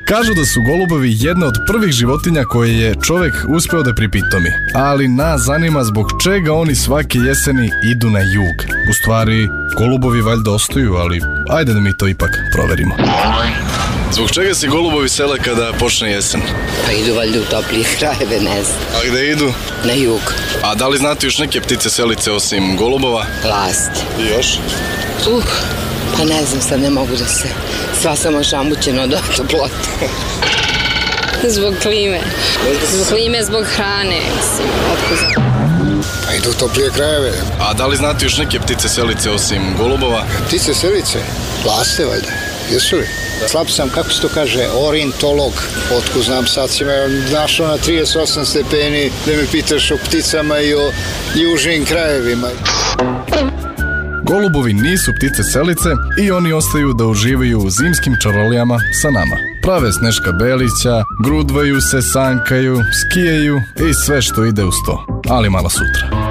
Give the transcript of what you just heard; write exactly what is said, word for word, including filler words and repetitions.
Kažu da su golubovi jedna od prvih životinja koje je čovjek uspeo da pripitomi, ali nas zanima zbog čega oni svake jeseni idu na jug. U stvari, golubovi valjda ostaju, ali ajde da mi to ipak proverimo. Zbog čega se golubovi sele kada počne jesen? Pa idu valjda u toplije krajeve, ne znam. A gde idu? Na jug. A da li znate još neke ptice selice osim golubova? Last. I još? Uh, pa ne znam, sad ne mogu da se... Sva sam ošamućena od toplote. Zbog klime. Zbog klime, zbog hrane, mislim, otkuza. Pa idu u toplije krajeve. A da li znate još neke ptice selice osim golubova? Ptice selice? Laste valjda. Jesu li? Slab sam, kako se to kaže, ornitolog. Otko znam, sad si me našao na trideset osam stepeni da me pitaš o pticama i o južnim krajevima. Golubovi nisu ptice selice i oni ostaju da uživaju u zimskim čarolijama sa nama. Prave Sneška Belića, grudvaju se, sankaju, skijaju i sve što ide uz to. Ali malo sutra.